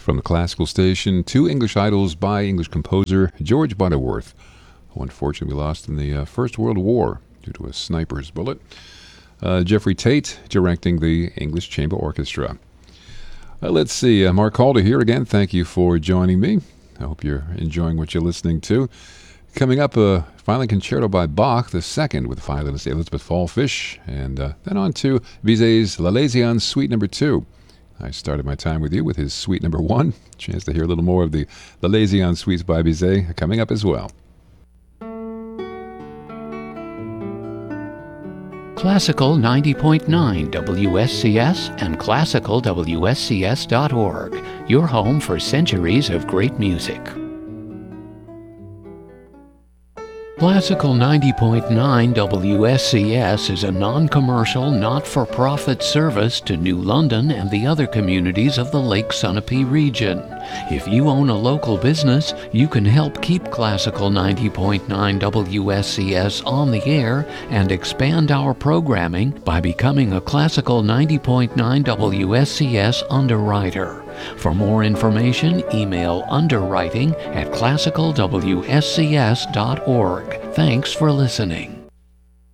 From the classical station, two English idols by English composer George Butterworth, who unfortunately lost in the First World War due to a sniper's bullet. Jeffrey Tate directing the English Chamber Orchestra. Let's see, Mark Calder here again. Thank you for joining me. I hope you're enjoying what you're listening to. Coming up, a violin concerto by Bach II with violinist Elizabeth Fallfish, and then on to Bizet's L'Alezyan Suite No. 2. I started my time with you with his Suite No. 1. Chance to hear a little more of the L'Alezyan Suites by Bizet coming up as well. Classical 90.9 WSCS and classicalwscs.org, your home for centuries of great music. Classical 90.9 WSCS is a non-commercial, not-for-profit service to New London and the other communities of the Lake Sunapee region. If you own a local business, you can help keep Classical 90.9 WSCS on the air and expand our programming by becoming a Classical 90.9 WSCS underwriter. For more information, email underwriting@classicalwscs.org. Thanks for listening.